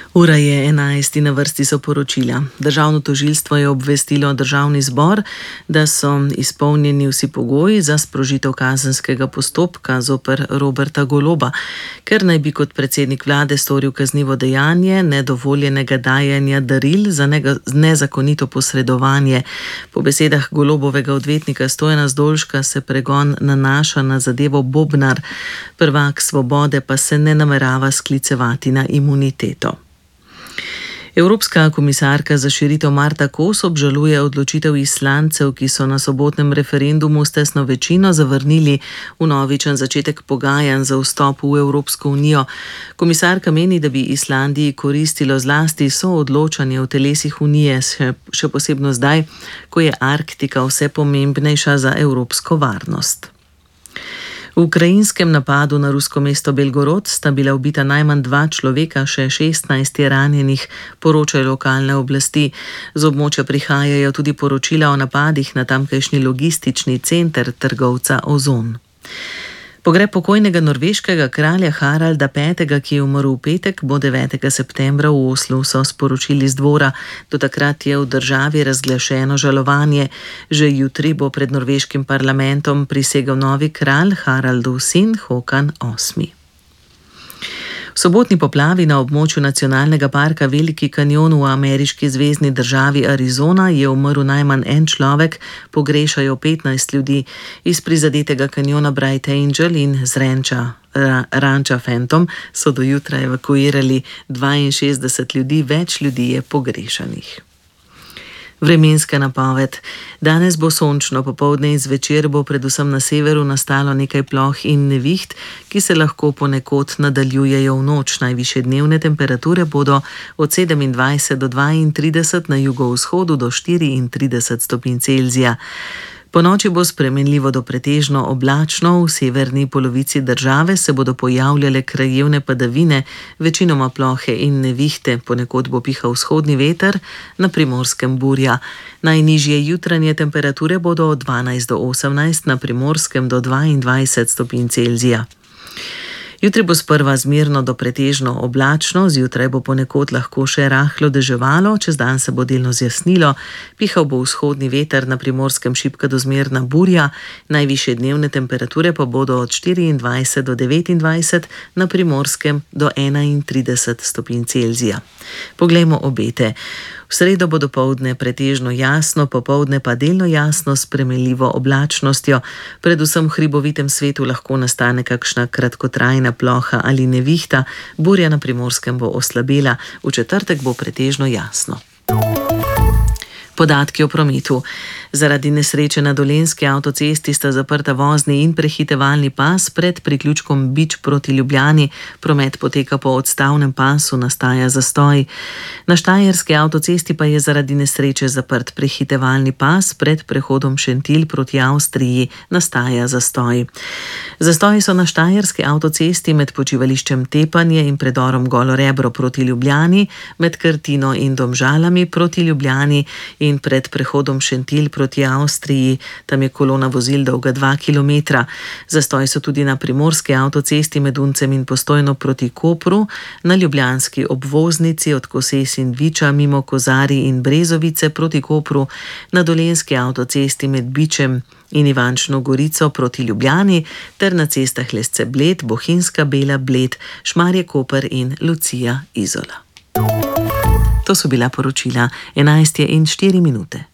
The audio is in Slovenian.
Ura je 11, na vrsti so poročila. Državno tožilstvo je obvestilo Državni zbor, da so izpolnjeni vsi pogoji za sprožitev kazenskega postopka zoper Roberta Goloba, ker naj bi kot predsednik vlade storil kaznivo dejanje nedovoljenega dajanja daril za nezakonito posredovanje. Po besedah Golobovega odvetnika Stojana Zdolška se pregon nanaša na zadevo Bobnar, prvak Svobode pa se ne namerava sklicevati na imuniteto. Evropska komisarka za širitev Marta Kos obžaluje odločitev Islandcev, ki so na sobotnem referendumu s tesno večino zavrnili vnovičen začetek pogajanj za vstop v Evropsko unijo. Komisarka meni, da bi Islandiji koristilo zlasti soodločanje v telesih unije, še posebno zdaj, ko je Arktika vse pomembnejša za evropsko varnost. V ukrajinskem napadu na rusko mesto Belgorod sta bila ubita najmanj 2 človeka, še 16 je ranjenih, poročajo lokalne oblasti. Z območja prihajajo tudi poročila o napadih na tamkajšnji logistični center trgovca Ozon. Pogreb pokojnega norveškega kralja Haralda V., ki je umrl v petek, bo 9. septembra v Oslu, so sporočili z dvora. Do takrat je v državi razglašeno žalovanje. Že jutri bo pred norveškim parlamentom prisegel novi kralj, Haraldov sin Håkan VIII. V sobotni poplavi na območju nacionalnega parka Veliki kanjon v ameriški zvezni državi Arizona je umrl najmanj en človek, pogrešajo 15 ljudi. Iz prizadetega kanjona Bright Angel in z ranča Phantom so do jutra evakuirali 62 ljudi, več ljudi je pogrešanih. Vremenska napoved. Danes bo sončno, popoldne in zvečer bo predvsem na severu nastalo nekaj ploh in neviht, ki se lahko ponekod nadaljujejo v noč. Najvišje dnevne temperature bodo od 27 do 32, na jugovzhodu do 34 stopinj Celzija. Po noči bo spremenljivo do pretežno oblačno, v severni polovici države se bodo pojavljale krajevne padavine, večinoma plohe in nevihte, ponekod bo pihal vzhodni veter, na Primorskem burja. Najnižje jutranje temperature bodo od 12 do 18, na Primorskem do 22 stopinj Celzija. Jutri bo sprva zmerno do pretežno oblačno, zjutraj bo ponekod lahko še rahlo deževalo, čez dan se bo delno zjasnilo, pihal bo vzhodni veter, na Primorskem šibka do zmerna burja, najvišje dnevne temperature pa bodo od 24 do 29, na Primorskem do 31 stopinj Celzija. Poglejmo obete. V sredo bo dopoldne pretežno jasno, popoldne pa delno jasno s spremenljivo oblačnostjo. Predvsem v hribovitem svetu lahko nastane kakšna kratkotrajna ploha ali nevihta, burja na Primorskem bo oslabela, v četrtek bo pretežno jasno. Podatki o prometu. Zaradi nesreče na Dolenjski avtocesti sta zaprta vozni in prehitevalni pas pred priključkom Bič proti Ljubljani. Promet poteka po odstavnem pasu, nastaja zastoj. Na Štajerski avtocesti pa je zaradi nesreče zaprt prehitevalni pas pred prehodom Šentilj proti Avstriji, nastaja zastoj. Zastoji so na Štajerski avtocesti med počivališčem Tepanje in predorom Golo Rebro proti Ljubljani, med Krtino in Domžalami proti Ljubljani in pred prehodom Šentilj proti Avstriji, tam je kolona vozil dolga 2 km. Zastoji so tudi na Primorski avtocesti med Uncem in Postojno proti Kopru, na ljubljanski obvoznici od Koses in Viča mimo Kozarij in Brezovice proti Kopru, na Dolenjski avtocesti med Bičem in Ivančno Gorico proti Ljubljani ter na cestah Lesce Bled, Bohinjska Bela Bled, Šmarje Koper in Lucija Izola. To so bila poročila 11:04.